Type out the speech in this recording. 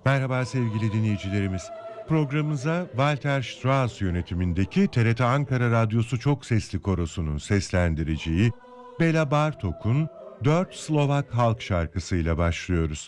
Merhaba sevgili dinleyicilerimiz. Programımıza Walter Strauss yönetimindeki TRT Ankara Radyosu Çok Sesli Korosu'nun seslendireceği Bela Bartok'un 4 Slovak halk şarkısıyla başlıyoruz.